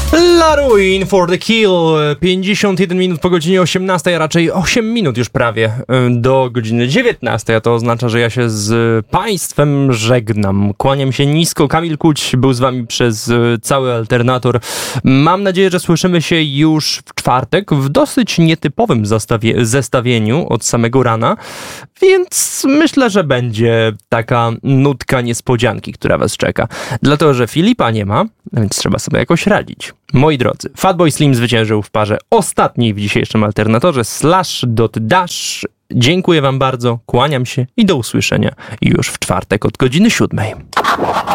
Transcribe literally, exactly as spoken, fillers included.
La Ruin for the Kill. pięćdziesiąt jeden minut po godzinie osiemnastej, a raczej osiem minut już prawie do godziny dziewiętnastej, a to oznacza, że ja się z Państwem żegnam. Kłaniam się nisko. Kamil Kuć był z Wami przez cały Alternator. Mam nadzieję, że słyszymy się już w czwartek w dosyć nietypowym zestawie- zestawieniu od samego rana, więc myślę, że będzie taka nutka niespodzianki, która Was czeka. Dlatego, że Filipa nie ma, więc trzeba sobie jakoś radzić. Moi drodzy, Fatboy Slim zwyciężył w parze ostatniej w dzisiejszym Alternatorze Slash dot Dash. Dziękuję Wam bardzo, kłaniam się i do usłyszenia już w czwartek od godziny siódmej.